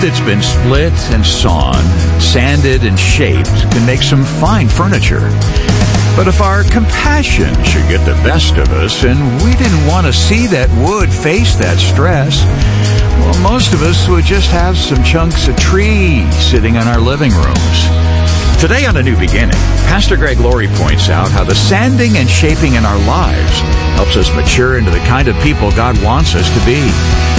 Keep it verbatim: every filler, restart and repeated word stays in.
that's been split and sawn, sanded and shaped can make some fine furniture. But if our compassion should get the best of us and we didn't want to see that wood face that stress, well, most of us would just have some chunks of tree sitting in our living rooms. Today on A New Beginning, Pastor Greg Laurie points out how the sanding and shaping in our lives helps us mature into the kind of people God wants us to be.